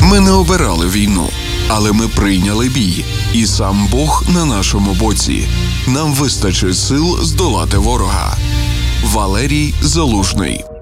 Ми не обирали війну, але ми прийняли бій. І сам Бог на нашому боці. Нам вистачить сил здолати ворога. Валерій Залужний.